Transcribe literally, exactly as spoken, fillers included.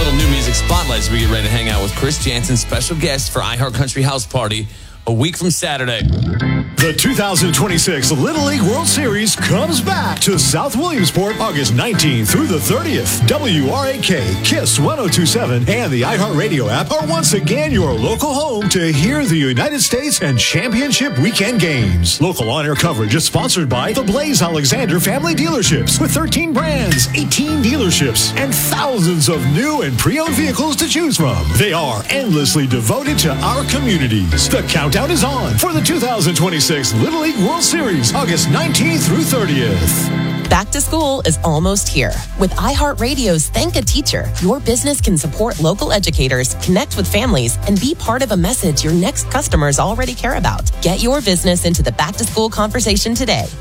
Little new music spotlight as we get ready to hang out with Chris Jansen, special guest for iHeart Country House Party a week from Saturday. The two thousand twenty-six Little League World Series comes back to South Williamsport August nineteenth through the thirtieth. W R A K, KISS one oh two point seven, and the iHeartRadio app are once again your local home to hear the United States and Championship Weekend games. Local on-air coverage is sponsored by the Blaze Alexander Family Dealerships with thirteen brands, eighteen dealerships, and thousands of new and pre-owned vehicles to choose from. They are endlessly devoted to our communities. The countdown is on for the two thousand twenty-six Little League World Series, August nineteenth through thirtieth. Back to school is almost here. With iHeartRadio's Thank a Teacher, your business can support local educators, connect with families, and be part of a message your next customers already care about. Get your business into the back to school conversation today.